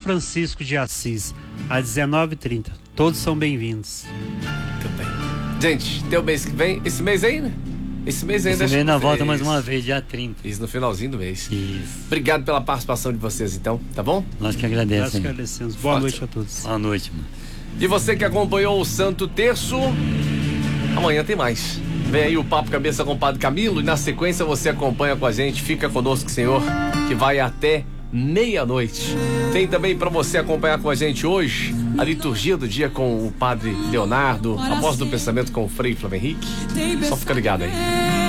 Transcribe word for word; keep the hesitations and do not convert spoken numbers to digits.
Francisco de Assis, às dezenove e trinta. Todos são bem-vindos. Muito bem. Gente, tem o mês que vem, esse mês ainda? Esse mês ainda. Esse mês na volta mais uma vez, dia trinta. Isso, no finalzinho do mês. Isso. Obrigado pela participação de vocês, então, tá bom? Nós que agradecemos. Nós que agradecemos. Boa Forte. noite a todos. Boa noite, mano. E você que acompanhou o Santo Terço, amanhã tem mais. Vem aí o Papo Cabeça com o Padre Camilo e na sequência você acompanha com a gente, fica conosco, Senhor, que vai até meia-noite. Tem também para você acompanhar com a gente hoje a liturgia do dia com o Padre Leonardo, a voz do pensamento com o Frei Flávio Henrique. Só fica ligado aí.